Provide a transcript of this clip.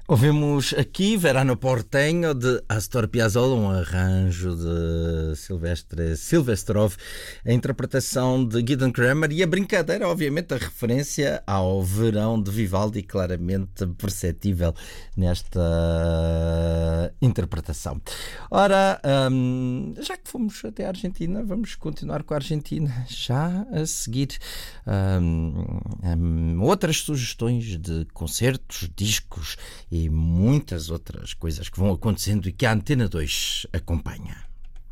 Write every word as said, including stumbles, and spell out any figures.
Ouvimos aqui Verano Porteño de Astor Piazzolla, um arranjo de Silvestre Silvestrov, a interpretação de Gideon Kramer e a brincadeira, obviamente, a referência ao verão de Vivaldi, claramente perceptível nesta interpretação. Ora, hum, já que fomos até a Argentina, vamos continuar com a Argentina já a seguir. Hum, hum, outras sugestões de concertos, discos e muitas outras coisas que vão acontecendo e que a Antena dois acompanha.